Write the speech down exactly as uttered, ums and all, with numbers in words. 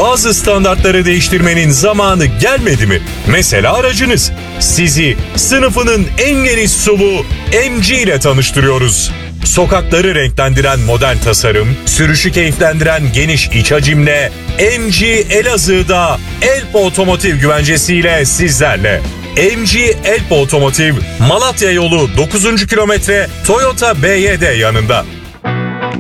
Bazı standartları değiştirmenin zamanı gelmedi mi? Mesela aracınız. Sizi sınıfının en geniş S U V M G ile tanıştırıyoruz. Sokakları renklendiren modern tasarım, sürüşü keyiflendiren geniş iç hacimle M G Elazığ'da Elp Otomotiv güvencesiyle sizlerle. M G Elp Otomotiv, Malatya yolu dokuzuncu kilometre Toyota B Y D yanında.